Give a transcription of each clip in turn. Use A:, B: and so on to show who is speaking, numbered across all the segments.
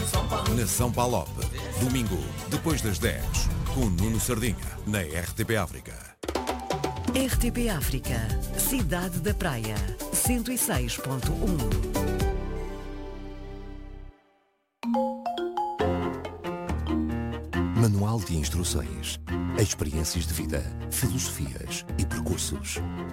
A: Nação Palop, domingo, depois das 10, com Nuno Sardinha, na RTP África.
B: RTP África, Cidade da Praia, 106.1.
C: Manual de instruções, experiências de vida, filosofias e percursos.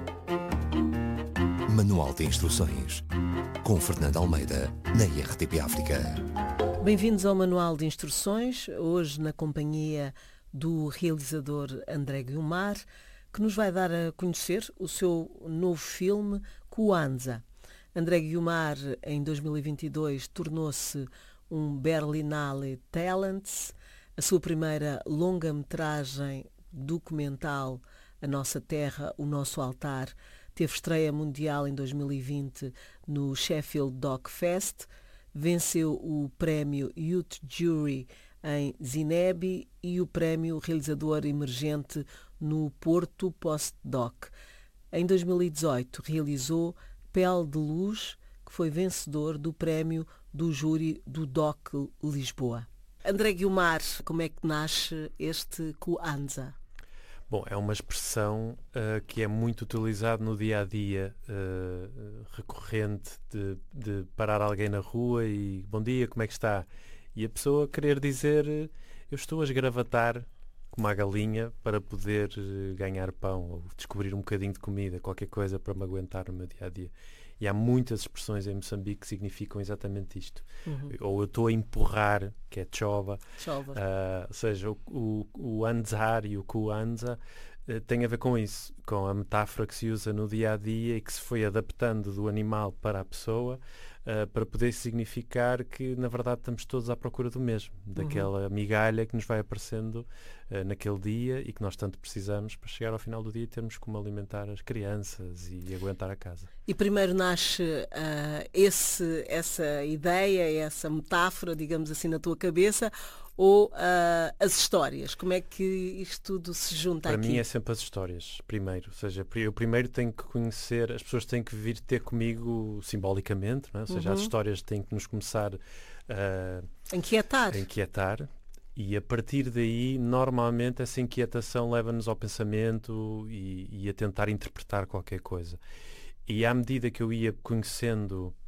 C: Manual de instruções, com Fernando Almeida, na RTP África.
D: Bem-vindos ao Manual de Instruções, hoje na companhia do realizador André Guiomard, que nos vai dar a conhecer o seu novo filme, Kwanzaa. André Guiomard, em 2022, tornou-se um Berlinale Talents, a sua primeira longa-metragem documental, A Nossa Terra, o Nosso Altar, teve estreia mundial em 2020 no Sheffield Doc Fest, venceu o prémio Youth Jury em Zineb e o prémio Realizador Emergente no Porto Postdoc. Em 2018 realizou Pele de Luz, que foi vencedor do prémio do júri do DOC Lisboa. André Guiomard, como é que nasce este Kwanzaa?
E: Bom, é uma expressão que é muito utilizada no dia-a-dia, recorrente de parar alguém na rua e bom dia, como é que está? E a pessoa querer dizer eu estou a esgravatar como a galinha para poder ganhar pão ou descobrir um bocadinho de comida, qualquer coisa para me aguentar no meu dia-a-dia. E há muitas expressões em Moçambique que significam exatamente isto. Ou eu estou a empurrar, que é chova. Ou seja, o anzar e o Kwanzaa tem a ver com isso, com a metáfora que se usa no dia-a-dia e que se foi adaptando do animal para a pessoa para poder significar que, na verdade, estamos todos à procura do mesmo, daquela migalha que nos vai aparecendo naquele dia e que nós tanto precisamos para chegar ao final do dia e termos como alimentar as crianças e aguentar a casa.
D: E primeiro nasce essa ideia, essa metáfora, digamos assim, na tua cabeça, ou as histórias? Como é que isto tudo se junta
E: Para
D: aqui?
E: mim é sempre as histórias, primeiro. Ou seja, eu primeiro tenho que conhecer, as pessoas têm que vir ter comigo simbolicamente, não é? Ou seja, as histórias têm que nos começar a inquietar. E a partir daí, normalmente, essa inquietação leva-nos ao pensamento e a tentar interpretar qualquer coisa. E à medida que eu ia conhecendo